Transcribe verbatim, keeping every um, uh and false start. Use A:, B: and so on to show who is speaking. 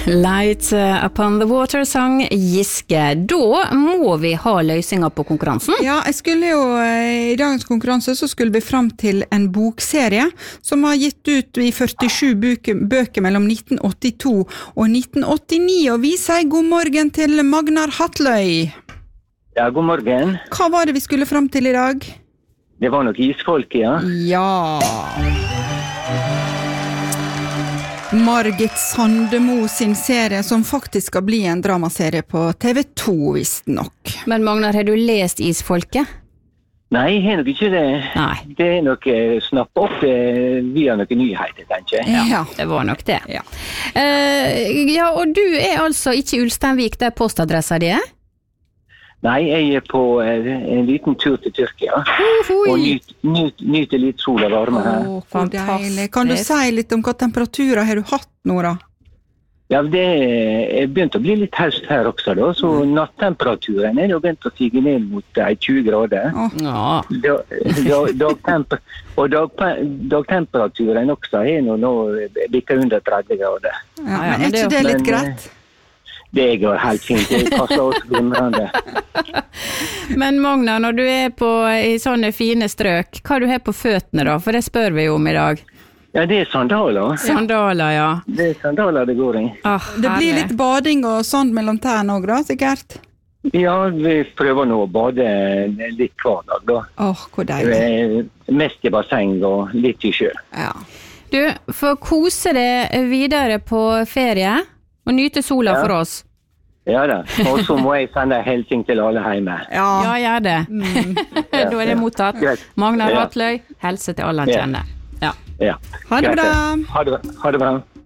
A: Light Upon the Water sang Giske. Da må vi ha løsninger på konkurransen.
B: Ja, jeg skulle jo i dagens konkurranse så skulle vi fram til en bokserie som har gitt ut i førtisju bøker, bøker mellom nitten åttito og nitten åttini, og vi sier god morgen til Magnar Hatløy.
C: Ja, god morgen.
B: Hva var det vi skulle fram til i dag?
C: Det var nok isfolket, ja.
B: Ja. Margit Sandemo sin serie, som faktisk skal bli en dramaserie på T V to, visst nok.
A: Men Magnar, har du lest Isfolket?
C: Nei, jeg har nok ikke det.
A: Nei.
C: Det er nok snappet opp via noen nyheter, tenker jeg.
B: Ja,
A: Ja, det var nok det.
B: Ja.
A: Eh, ja, og du er altså ikke i Ulsteinvik, der postadressa di er?
C: Nei, jeg er på en liten tur til Tyrkia.
A: Ohoi.
C: Og nyt, nyt, nyter litt sol og varme her.
B: Åh, hvor deilig. Kan du si litt om hva temperaturer har du hatt nå da?
C: Ja, det er begynt å bli litt høst her også da, så nattemperaturen er jo begynt å stige ned mot tjue grader.
B: Åh.
A: Ja.
C: Da, da, dagtemper, og dag, dagtemperaturen også er nå, nå bikker under tretti grader.
B: Ja,
A: ja,
B: men er
A: men det-
B: ikke det litt
C: men,
B: greit?
C: Det går helt fint, det passer oss glimrende.
A: Men Magnar, når du er på, i sånne fine strøk, hva du har på føttene da? For det spør vi jo om i dag.
C: Ja, det er sandaler.
A: Sandaler, ja.
C: Det er sandaler det går i.
A: Ah,
B: Det blir
A: herlig.
B: litt bading og sand mellom tærne også da, sikkert?
C: Ja, vi prøver nå å bade litt hver dag da.
B: Åh, hvor deilig.
C: Mest i basseng og litt i sjø.
B: Ja.
A: Du, for å kose deg videre på ferie, og nyte sola
C: Ja.
A: for oss.
C: Ja da, og så må jeg sende en hilsing til alle hjemme.
A: Ja,
B: Ja.
A: gjør det. Da er det mottatt.
C: Greit.
A: Magnar
C: Ja.
A: Hatløy, helse til alle han
C: Ja.
A: kjenner. Ja.
C: Ja.
B: Ha det
C: Greit.
B: bra.
C: Ha det, ha det bra.